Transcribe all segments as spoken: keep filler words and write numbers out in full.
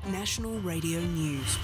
National Radio News.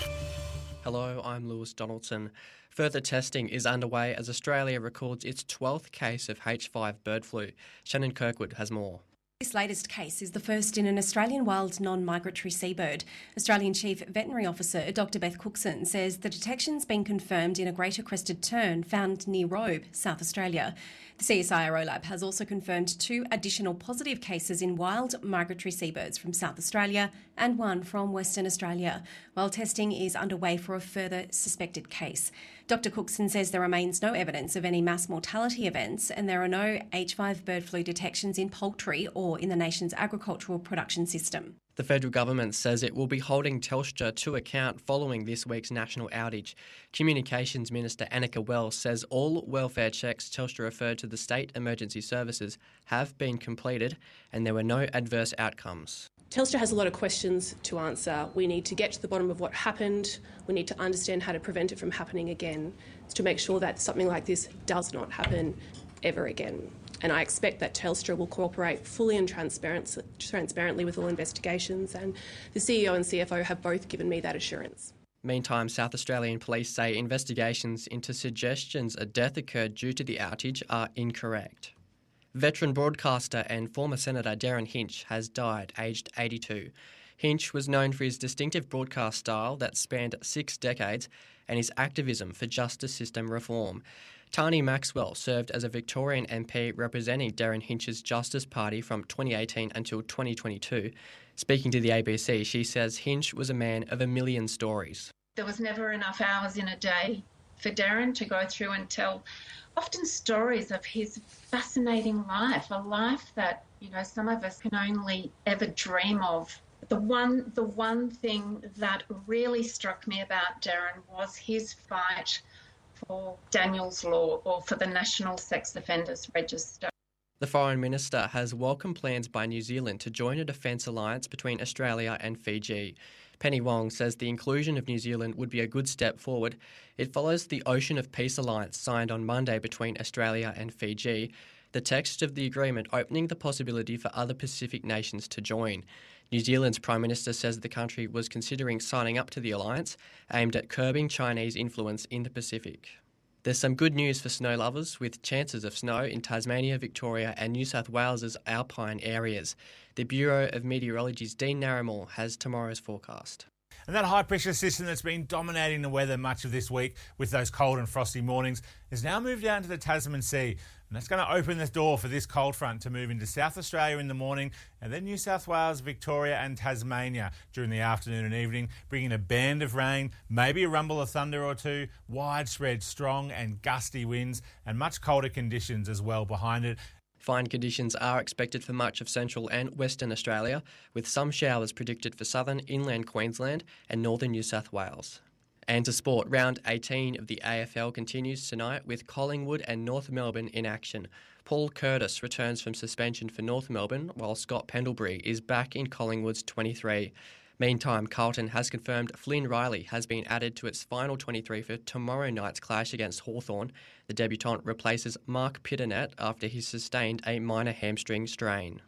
Hello, I'm Lewis Donaldson. Further testing is underway as Australia records its twelfth case of H five bird flu. Shannon Kirkwood has more. This latest case is the first in an Australian wild non-migratory seabird. Australian Chief Veterinary Officer Doctor Beth Cookson says the detection's been confirmed in a greater crested tern found near Robe, South Australia. The C S I R O lab has also confirmed two additional positive cases in wild migratory seabirds from South Australia and one from Western Australia, while testing is underway for a further suspected case. Doctor Cookson says there remains no evidence of any mass mortality events and there are no H five bird flu detections in poultry or in the nation's agricultural production system. The federal government says it will be holding Telstra to account following this week's national outage. Communications Minister Annika Wells says all welfare checks Telstra referred to the state emergency services have been completed and there were no adverse outcomes. Telstra has a lot of questions to answer. We need to get to the bottom of what happened. We need to understand how to prevent it from happening again, to make sure that something like this does not happen ever again. And I expect that Telstra will cooperate fully and transparent, transparently with all investigations, and the C E O and C F O have both given me that assurance. Meantime, South Australian police say investigations into suggestions a death occurred due to the outage are incorrect. Veteran broadcaster and former Senator Derryn Hinch has died, aged eighty-two. Hinch was known for his distinctive broadcast style that spanned six decades and his activism for justice system reform. Tani Maxwell served as a Victorian M P representing Derryn Hinch's Justice Party from twenty eighteen until twenty twenty-two. Speaking to the A B C, she says Hinch was a man of a million stories. There was never enough hours in a day for Derryn to go through and tell often stories of his fascinating life, a life that, you know, some of us can only ever dream of. The one, the one thing that really struck me about Derryn was his fight for Daniel's Law, or for the National Sex Offenders Register. The Foreign Minister has welcomed plans by New Zealand to join a defence alliance between Australia and Fiji. Penny Wong says the inclusion of New Zealand would be a good step forward. It follows the Ocean of Peace alliance signed on Monday between Australia and Fiji, the text of the agreement opening the possibility for other Pacific nations to join. New Zealand's Prime Minister says the country was considering signing up to the alliance, aimed at curbing Chinese influence in the Pacific. There's some good news for snow lovers, with chances of snow in Tasmania, Victoria and New South Wales's alpine areas. The Bureau of Meteorology's Dean Narramore has tomorrow's forecast. And that high-pressure system that's been dominating the weather much of this week with those cold and frosty mornings has now moved down to the Tasman Sea. And that's going to open the door for this cold front to move into South Australia in the morning and then New South Wales, Victoria and Tasmania during the afternoon and evening, bringing a band of rain, maybe a rumble of thunder or two, widespread strong and gusty winds and much colder conditions as well behind it. Fine conditions are expected for much of central and western Australia, with some showers predicted for southern inland Queensland and northern New South Wales. And to sport, round eighteen of the A F L continues tonight with Collingwood and North Melbourne in action. Paul Curtis returns from suspension for North Melbourne, while Scott Pendlebury is back in Collingwood's twenty-three. Meantime, Carlton has confirmed Flynn Riley has been added to its final twenty-three for tomorrow night's clash against Hawthorn. The debutant replaces Mark Pitternet after he sustained a minor hamstring strain.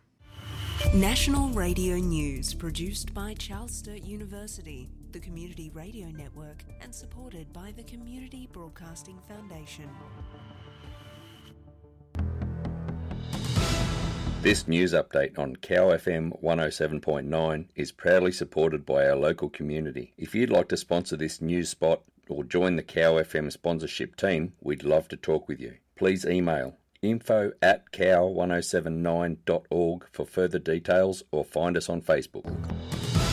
National Radio News, produced by Charles Sturt University, the Community Radio Network, and supported by the Community Broadcasting Foundation. This news update on Cow F M one oh seven point nine is proudly supported by our local community. If you'd like to sponsor this news spot or join the Cow F M sponsorship team, we'd love to talk with you. Please email info at cow one oh seven nine dot org for further details or find us on Facebook.